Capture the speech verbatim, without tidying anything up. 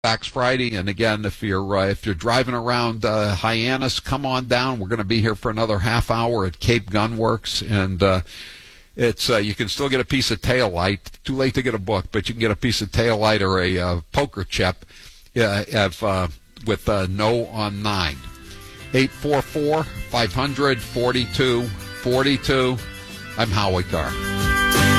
Facts Friday. And again, if you're uh, if you're driving around uh, Hyannis, come on down. We're going to be here for another half hour at Cape Gun Works, and uh, it's uh, you can still get a piece of tail light. Too late to get a book, but you can get a piece of tail light or a uh, poker chip uh, have, uh, with uh, no on nine. eight four four, five hundred, forty-two forty-two. I'm Howie Carr.